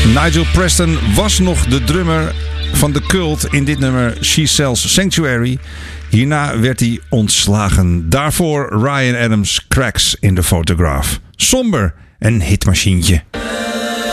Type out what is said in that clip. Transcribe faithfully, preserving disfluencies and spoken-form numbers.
Nigel Preston was nog de drummer van The Cult in dit nummer She Sells Sanctuary. Hierna werd hij ontslagen. Daarvoor Ryan Adams' Cracks in the Photograph. Somber en hitmachientje.